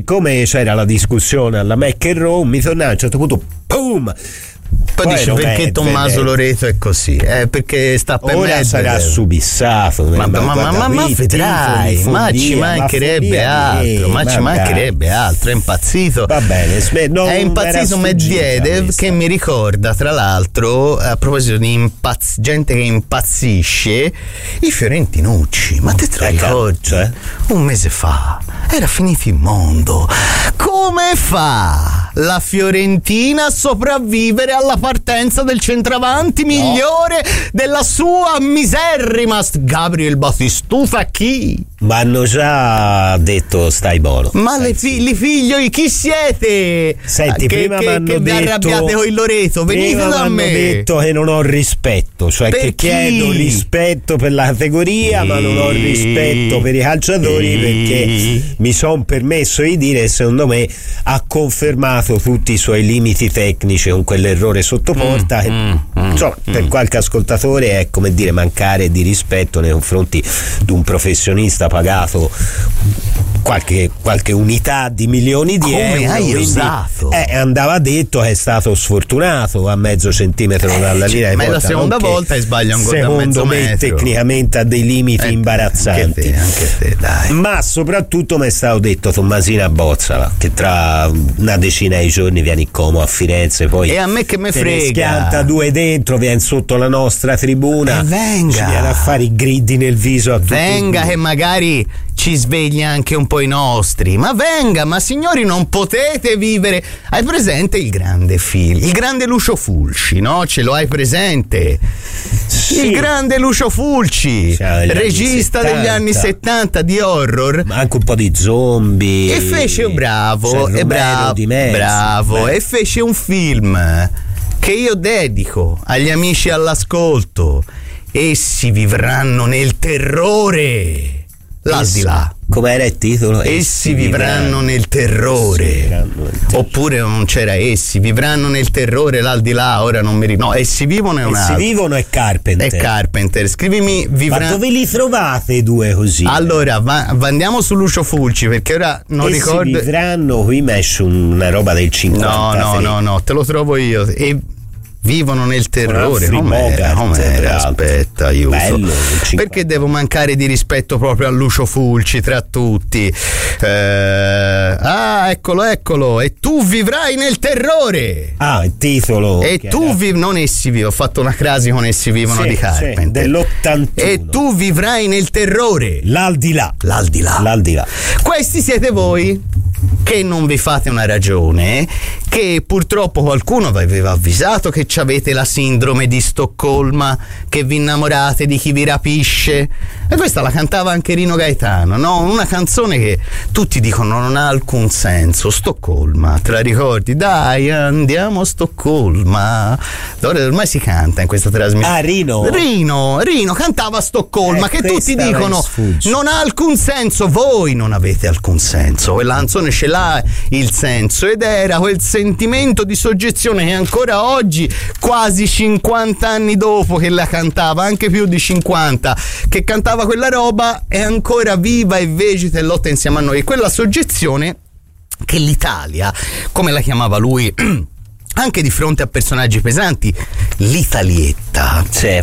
siccome c'era la discussione alla McEnroe, mi tornava a un certo punto, boom. Poi dice perché Tommaso Loreto è così? Perché sta per ora sarà subissato. Ma vedrai, ma ci mancherebbe altro, è impazzito. Va bene, è impazzito Medvedev, che mi ricorda tra l'altro, a proposito di gente che impazzisce, i fiorentinucci. Ma te lo ricordi? Un mese fa era finito il mondo. Come fa la Fiorentina a sopravvivere alla partenza del centravanti migliore della sua miserrima Gabriel Batistuta? Chi? Ma hanno già detto stai buono. Ma i figli chi siete? Senti, prima mi hanno detto arrabbiate con il Loreto, venite da me. Hanno detto che non ho rispetto, cioè che chiedo rispetto per la categoria, ma non ho rispetto per i calciatori, perché mi sono permesso di dire, secondo me ha confermato tutti i suoi limiti tecnici con quell'errore sotto porta per qualche ascoltatore è come dire mancare di rispetto nei confronti di un professionista pagato qualche unità di milioni di euro. Come hai usato? Andava detto che è stato sfortunato a mezzo centimetro dalla linea di porta. Ma è la seconda volta e sbaglia un gol da mezzo secondo me metro. Tecnicamente ha dei limiti imbarazzanti. Anche te, dai. Ma soprattutto mi è stato detto Tommasina Bozzala che tra una decina di giorni vieni Como a Firenze, poi e a me che me frega, schianta due dentro, viene sotto la nostra tribuna, venga, ci viene a fare i gridi nel viso a tutti. Venga che magari ci sveglia anche un po' i nostri, ma venga, ma signori non potete vivere. Hai presente il grande il grande Lucio Fulci, no? Ce lo hai presente? Sì. Il grande Lucio Fulci, regista degli anni 70 di horror, ma anche un po' di zombie, e fece bravo e fece un film che io dedico agli amici all'ascolto. Essi vivranno nel terrore. L'aldilà. Com'era il titolo? Essi vivranno nel terrore. Oppure non c'era essi vivranno nel terrore, l'aldilà, ora non mi ricordo. No, essi vivono è un altro. Essi vivono è Carpenter. È Carpenter. Scrivimi vivranno. Ma dove li trovate i due così? Allora, andiamo su Lucio Fulci, perché ora non ricordo. Essi vivranno, qui mi esce una roba del 50. No, te lo trovo io. E vivono nel terrore. Com'era? Aspetta, aiuto. Perché devo mancare di rispetto proprio a Lucio Fulci tra tutti? Eccolo. E tu vivrai nel terrore. Il titolo. E tu non essi vivono. Ho fatto una crasi con essi vivono di Carpenter. Dell'81. E tu vivrai nel terrore. L'aldilà. Questi siete voi che non vi fate una ragione, che purtroppo qualcuno vi aveva avvisato che avete la sindrome di Stoccolma, che vi innamorate di chi vi rapisce. E questa la cantava anche Rino Gaetano, no? Una canzone che tutti dicono non ha alcun senso. Stoccolma, te la ricordi? Dai, andiamo a Stoccolma. Ormai si canta in questa trasmissione. Rino cantava Stoccolma, che tutti dicono non ha alcun senso. Voi non avete alcun senso. Quella canzone ce l'ha il senso, ed era quel sentimento di soggezione che ancora oggi, quasi 50 anni dopo che la cantava, anche più di 50, che cantava quella roba, è ancora viva e vegeta e lotta insieme a noi. Quella soggezione che l'Italia, come la chiamava lui, anche di fronte a personaggi pesanti, l'Italietta,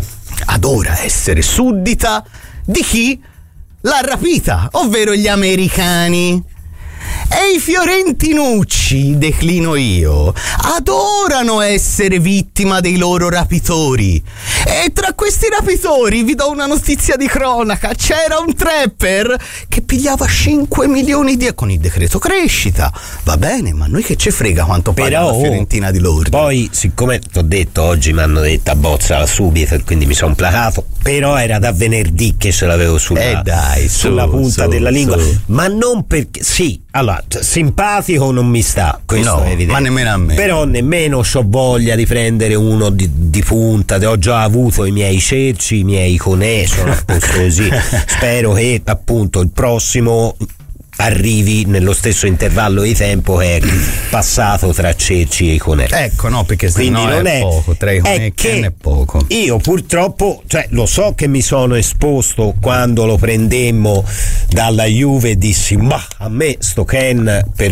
adora essere suddita di chi l'ha rapita, ovvero gli americani. E i fiorentinucci, declino io, adorano essere vittima dei loro rapitori. E tra questi rapitori vi do una notizia di cronaca: c'era un trapper che pigliava 5 milioni di con il decreto crescita. Va bene, ma noi che ci frega quanto paga la Fiorentina di lordo? Poi, siccome ti ho detto oggi, mi hanno detto a bozza subito, quindi mi sono placato. Però era da venerdì che ce l'avevo sulla punta della lingua. Ma non perché allora, simpatico non mi sta, questo è evidente. Ma nemmeno a me. Però nemmeno c'ho voglia di prendere uno di punta. Ho già avuto i miei cerci, i miei conè, sono a posto così. Spero che appunto il prossimo arrivi nello stesso intervallo di tempo che è passato tra Cerci e Iconè. Ecco, no, perché quindi non è poco, tra Iconè è poco. Io purtroppo, lo so che mi sono esposto quando lo prendemmo dalla Juve, dissi ma a me sto Ken per